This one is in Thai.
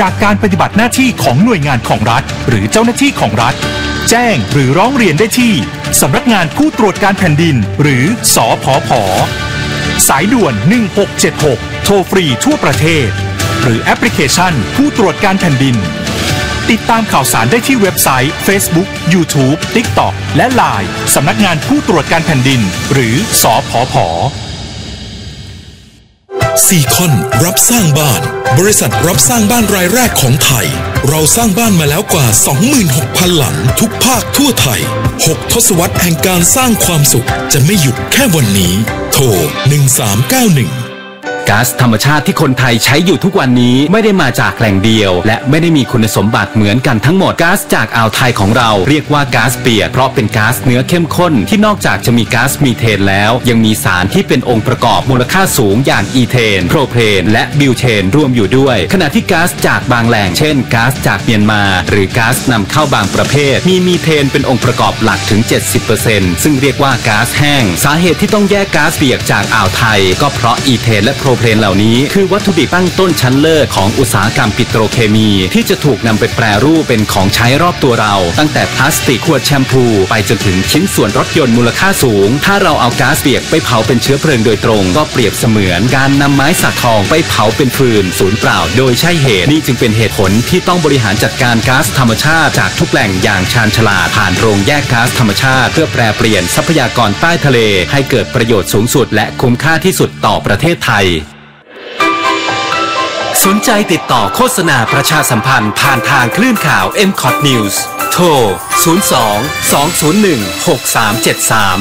จากการปฏิบัติหน้าที่ของหน่วยงานของรัฐหรือเจ้าหน้าที่ของรัฐแจ้งหรือร้องเรียนได้ที่สำนักงานผู้ตรวจการแผ่นดินหรือสผผ.สายด่วน1676โทรฟรีทั่วประเทศหรือแอปพลิเคชันผู้ตรวจการแผ่นดินติดตามข่าวสารได้ที่เว็บไซต์ Facebook YouTube TikTok และ LINE สำนักงานผู้ตรวจการแผ่นดินหรือสผผ. ซีคอนรับสร้างบ้านบริษัทรับสร้างบ้านรายแรกของไทยเราสร้างบ้านมาแล้วกว่า 26,000 หลังทุกภาคทั่วไทย6 ทศวรรษแห่งการสร้างความสุขจะไม่หยุดแค่วันนี้โทร1391 ก๊าซธรรมชาติที่คนไทยใช้อยู่ทุกวันนี้ไม่ได้มาจากแหล่งเดียวและไม่ได้มีคุณสมบัติเหมือนกันทั้งหมดก๊าซจากอ่าวไทยของเราเรียกว่าก๊าซเปียกเพราะเป็นก๊าซเนื้อเข้มข้นที่นอกจากจะมีก๊าซมีเทนแล้วยังมีสารที่เป็นองค์ประกอบมูลค่าสูงอย่างอีเทนโพรเพนและบิวเทนรวมอยู่ด้วยขณะที่ก๊าซจากบางแหล่งเช่นก๊าซจากเมียนมาหรือก๊าซนำเข้าบางประเภทมีมีเทนเป็นองค์ประกอบหลักถึง 70% ซึ่งเรียกว่าก๊าซแห้งสาเหตุที่ต้องแยกก๊าซเปียกจากอ่าวไทยก็เพราะอีเทนและโพรเพนเหล่านี้คือวัตถุดิบตั้งต้นชั้นเลิศของอุตสาหกรรมปิโตรเคมีที่จะถูกนำไปแปรรูปเป็นของใช้รอบตัวเราตั้งแต่พลาสติกขวดแชมพูไปจนถึงชิ้นส่วนรถยนต์มูลค่าสูงถ้าเราเอาก๊าซเปียกไปเผาเป็นเชื้อเพลิงโดยตรงก็เปรียบเสมือนการนำไม้สักทองไปเผาเป็นฟืนสูญเปล่าโดยใช่เหตุนี่จึงเป็นเหตุผลที่ต้องบริหารจัดการก๊าซธรรมชาติจากทุกแหล่งอย่างชาญฉลาดผ่านโรงแยกก๊าซธรรมชาติเพื่อแปรเปลี่ยนทรัพยากรใต้ทะเลให้เกิดประโยชน์สูงสุดและคุ้มค่าที่สุดต่อประเทศไทยสนใจติดต่อโฆษณาประชาสัมพันธ์ผ่านทางคลื่นข่าว MCOT News โทร 02 201 6373